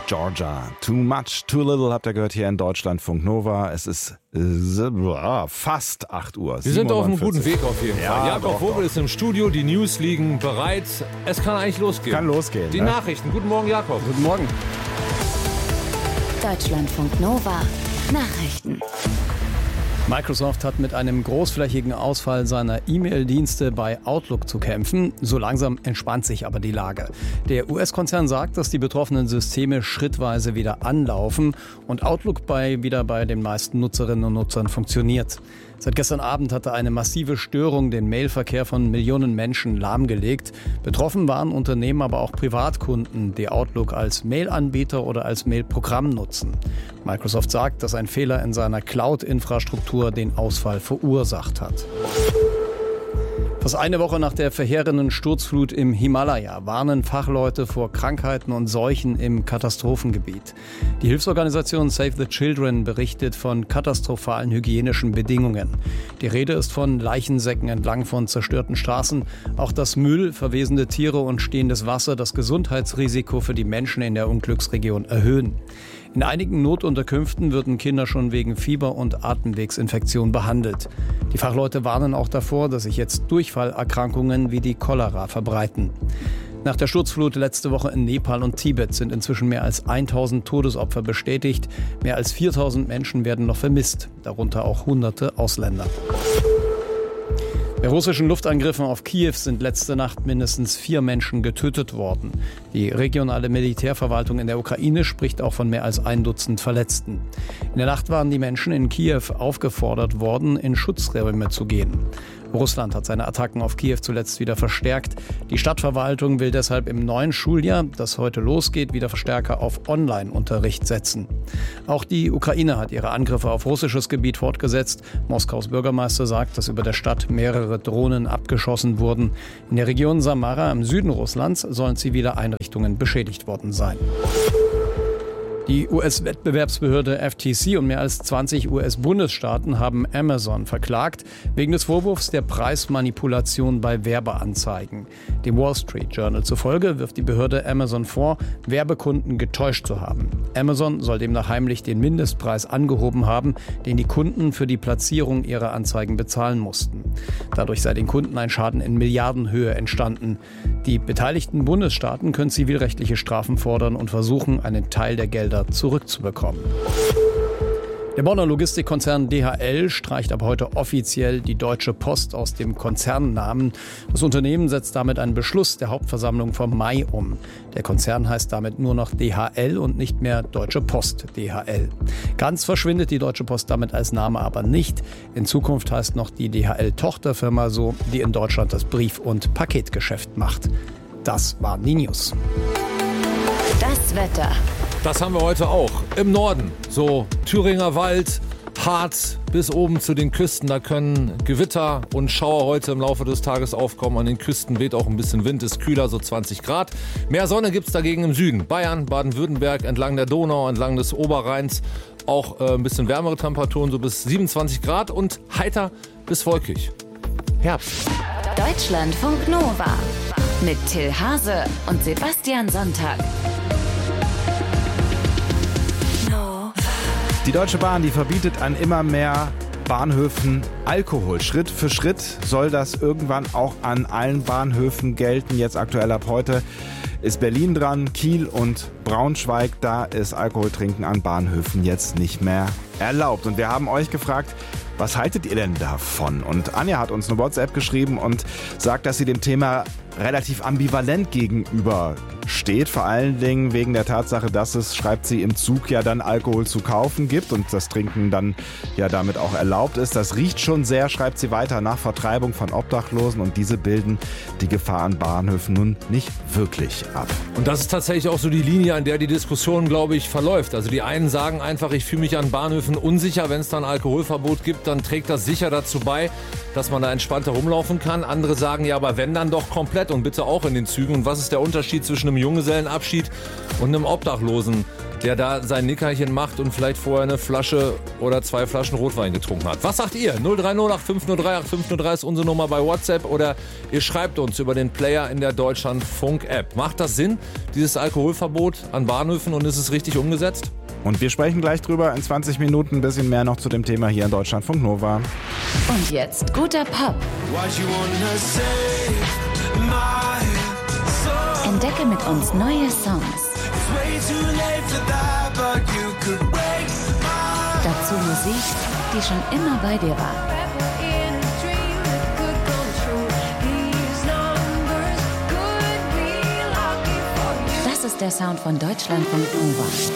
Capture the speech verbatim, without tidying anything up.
Georgia. Too much, too little habt ihr gehört hier in Deutschlandfunk Nova. Es ist äh, fast acht Uhr. Wir sind auf einem guten Weg auf jeden ja, Fall. Jakob Vogel ist im Studio, die News liegen bereit. Es kann eigentlich losgehen. Kann losgehen. Die ne? Nachrichten. Guten Morgen, Jakob. Guten Morgen. Deutschlandfunk Nova. Nachrichten. Microsoft hat mit einem großflächigen Ausfall seiner E-Mail-Dienste bei Outlook zu kämpfen. So langsam entspannt sich aber die Lage. Der U S-Konzern sagt, dass die betroffenen Systeme schrittweise wieder anlaufen und Outlook bei, wieder bei den meisten Nutzerinnen und Nutzern funktioniert. Seit gestern Abend hatte eine massive Störung den Mailverkehr von Millionen Menschen lahmgelegt. Betroffen waren Unternehmen, aber auch Privatkunden, die Outlook als Mail-Anbieter oder als Mail-Programm nutzen. Microsoft sagt, dass ein Fehler in seiner Cloud-Infrastruktur den Ausfall verursacht hat. Fast eine Woche nach der verheerenden Sturzflut im Himalaya warnen Fachleute vor Krankheiten und Seuchen im Katastrophengebiet. Die Hilfsorganisation Save the Children berichtet von katastrophalen hygienischen Bedingungen. Die Rede ist von Leichensäcken entlang von zerstörten Straßen. Auch das Müll, verwesende Tiere und stehendes Wasser das Gesundheitsrisiko für die Menschen in der Unglücksregion erhöhen. In einigen Notunterkünften würden Kinder schon wegen Fieber und Atemwegsinfektion behandelt. Die Fachleute warnen auch davor, dass sich jetzt Durchfallerkrankungen wie die Cholera verbreiten. Nach der Sturzflut letzte Woche in Nepal und Tibet sind inzwischen mehr als tausend Todesopfer bestätigt. Mehr als viertausend Menschen werden noch vermisst, darunter auch hunderte Ausländer. Bei russischen Luftangriffen auf Kiew sind letzte Nacht mindestens vier Menschen getötet worden. Die regionale Militärverwaltung in der Ukraine spricht auch von mehr als ein Dutzend Verletzten. In der Nacht waren die Menschen in Kiew aufgefordert worden, in Schutzräume zu gehen. Russland hat seine Attacken auf Kiew zuletzt wieder verstärkt. Die Stadtverwaltung will deshalb im neuen Schuljahr, das heute losgeht, wieder Verstärker auf Online-Unterricht setzen. Auch die Ukraine hat ihre Angriffe auf russisches Gebiet fortgesetzt. Moskaus Bürgermeister sagt, dass über der Stadt mehrere Drohnen abgeschossen wurden. In der Region Samara im Süden Russlands sollen zivile Einrichtungen beschädigt worden sein. Die U S-Wettbewerbsbehörde F T C und mehr als zwanzig U S-Bundesstaaten haben Amazon verklagt, wegen des Vorwurfs der Preismanipulation bei Werbeanzeigen. Dem Wall Street Journal zufolge wirft die Behörde Amazon vor, Werbekunden getäuscht zu haben. Amazon soll demnach heimlich den Mindestpreis angehoben haben, den die Kunden für die Platzierung ihrer Anzeigen bezahlen mussten. Dadurch sei den Kunden ein Schaden in Milliardenhöhe entstanden. Die beteiligten Bundesstaaten können zivilrechtliche Strafen fordern und versuchen, einen Teil der Gelder zurückzubekommen. Der Bonner Logistikkonzern D H L streicht ab heute offiziell die Deutsche Post aus dem Konzernnamen. Das Unternehmen setzt damit einen Beschluss der Hauptversammlung vom Mai um. Der Konzern heißt damit nur noch D H L und nicht mehr Deutsche Post D H L. Ganz verschwindet die Deutsche Post damit als Name aber nicht. In Zukunft heißt noch die D H L-Tochterfirma so, die in Deutschland das Brief- und Paketgeschäft macht. Das waren die News. Das Wetter. Das haben wir heute auch. Im Norden, so Thüringer Wald, Harz bis oben zu den Küsten. Da können Gewitter und Schauer heute im Laufe des Tages aufkommen. An den Küsten weht auch ein bisschen Wind, ist kühler, so zwanzig Grad. Mehr Sonne gibt es dagegen im Süden. Bayern, Baden-Württemberg, entlang der Donau, entlang des Oberrheins. Auch äh, ein bisschen wärmere Temperaturen, so bis siebenundzwanzig Grad und heiter bis wolkig. Herbst. Deutschlandfunk Nova mit Till Hase und Sebastian Sonntag. Die Deutsche Bahn, die verbietet an immer mehr Bahnhöfen Alkohol. Schritt für Schritt soll das irgendwann auch an allen Bahnhöfen gelten. Jetzt aktuell ab heute ist Berlin dran, Kiel und Braunschweig. Da ist Alkoholtrinken an Bahnhöfen jetzt nicht mehr erlaubt. Und wir haben euch gefragt, was haltet ihr denn davon? Und Anja hat uns eine WhatsApp geschrieben und sagt, dass sie dem Thema relativ ambivalent gegenüber steht. Vor allen Dingen wegen der Tatsache, dass es, schreibt sie, im Zug ja dann Alkohol zu kaufen gibt und das Trinken dann ja damit auch erlaubt ist. Das riecht schon sehr, schreibt sie weiter, nach Vertreibung von Obdachlosen und diese bilden die Gefahr an Bahnhöfen nun nicht wirklich ab. Und das ist tatsächlich auch so die Linie, an der die Diskussion, glaube ich, verläuft. Also die einen sagen einfach, ich fühle mich an Bahnhöfen unsicher. Wenn es dann Alkoholverbot gibt, dann trägt das sicher dazu bei, dass man da entspannter rumlaufen kann. Andere sagen, ja, aber wenn, dann doch komplett und bitte auch in den Zügen. Und was ist der Unterschied zwischen einem Junggesellenabschied und einem Obdachlosen der da sein Nickerchen macht und vielleicht vorher eine Flasche oder zwei Flaschen Rotwein getrunken hat. Was sagt ihr? null drei null acht fünf null drei acht fünf null drei ist unsere Nummer bei WhatsApp oder ihr schreibt uns über den Player in der Deutschlandfunk-App. Macht das Sinn, dieses Alkoholverbot an Bahnhöfen, und ist es richtig umgesetzt? Und wir sprechen gleich drüber in zwanzig Minuten. Ein bisschen mehr noch zu dem Thema hier in Deutschlandfunk Nova. Und jetzt guter Pop. Entdecke mit uns neue Songs. Dazu Musik, die schon immer bei dir war. Das ist der Sound von Deutschlandfunk Nova.